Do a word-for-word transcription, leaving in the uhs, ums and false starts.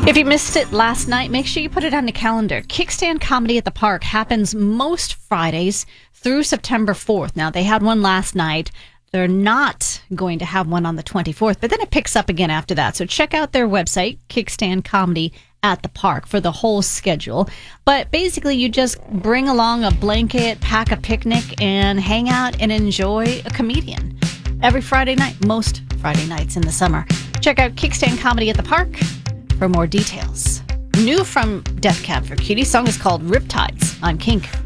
If you missed it last night, make sure you put it on the calendar. Kickstand Comedy at the Park happens most Fridays through September fourth. Now, they had one last night. They're not going to have one on the twenty-fourth, but then it picks up again after that. So check out their website, Kickstand Comedy at the Park, for the whole schedule. But basically, you just bring along a blanket, pack a picnic, and hang out and enjoy a comedian. Every Friday night, most Friday nights in the summer. Check out Kickstand Comedy at the Park for more details. New from Death Cab for Cutie, song is called Riptides on Kink.